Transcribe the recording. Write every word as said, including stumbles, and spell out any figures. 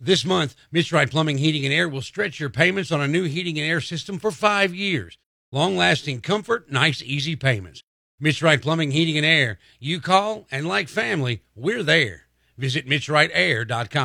This month, Mitch Wright Plumbing, Heating, and Air will stretch your payments on a new heating and air system for five years. Long-lasting comfort, nice, easy payments. Mitch Wright Plumbing, Heating, and Air. You call, and like family, we're there. Visit Mitch Wright Air dot com.